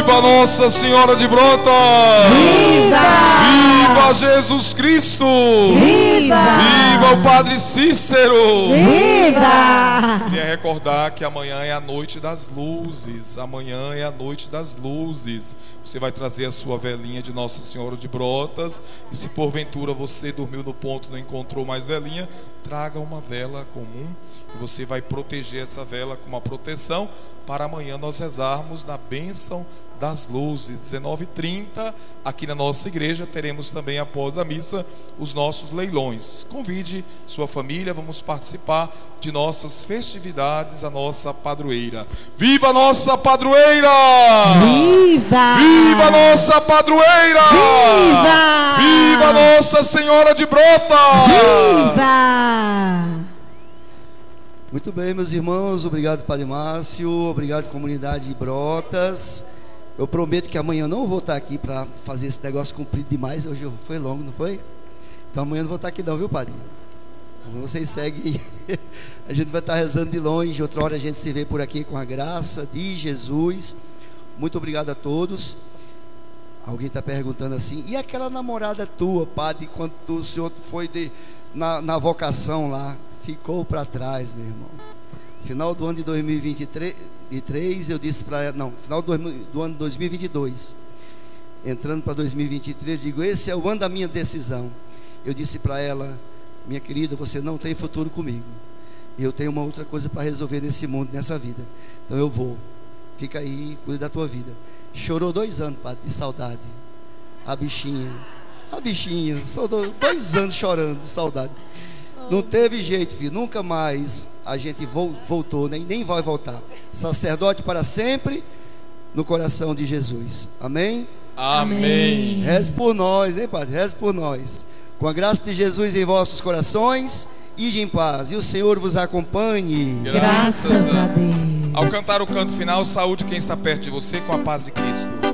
Viva Nossa Senhora de Brotas! Viva! Viva Jesus Cristo! Viva! Viva o Padre Cícero! Viva! Queria recordar que amanhã é a noite das luzes. Amanhã é a noite das luzes. Você vai trazer a sua velinha de Nossa Senhora de Brotas. E se porventura você dormiu no ponto e não encontrou mais velinha, traga uma vela comum. E você vai proteger essa vela com uma proteção para amanhã nós rezarmos na bênção das luzes. 19h30, aqui na nossa igreja, teremos também após a missa os nossos leilões. Convide sua família, vamos participar de nossas festividades, a nossa padroeira. Viva a nossa padroeira! Viva! Viva a nossa padroeira! Viva! Viva Nossa Senhora de Brotas! Viva! Muito bem, meus irmãos, obrigado, Padre Márcio, obrigado, comunidade de Brotas. Eu prometo que amanhã eu não vou estar aqui para fazer esse negócio comprido demais. Hoje foi longo, não foi? Então amanhã eu não vou estar aqui não, viu, Padre? Então, vocês seguem. A gente vai estar rezando de longe. Outra hora a gente se vê por aqui com a graça de Jesus. Muito obrigado a todos. Alguém está perguntando assim: e aquela namorada tua, Padre, quando o senhor foi na vocação lá? Ficou para trás, meu irmão. Final do ano de 2023, eu disse para ela, não, final do ano de 2022, entrando para 2023, eu digo, esse é o ano da minha decisão. Eu disse para ela, minha querida, você não tem futuro comigo. Eu tenho uma outra coisa para resolver nesse mundo, nessa vida. Então eu vou. Fica aí, cuida da tua vida. Chorou 2 anos, Padre, de saudade. A bichinha, só 2 anos chorando de saudade. Não teve jeito, filho, nunca mais a gente voltou, nem vai voltar. Sacerdote para sempre no coração de Jesus. Amém? Amém. Reze por nós, hein, Padre? Reze por nós. Com a graça de Jesus em vossos corações, ide em paz. E o Senhor vos acompanhe. Graças a Deus. Ao cantar o canto final, saúde quem está perto de você com a paz de Cristo.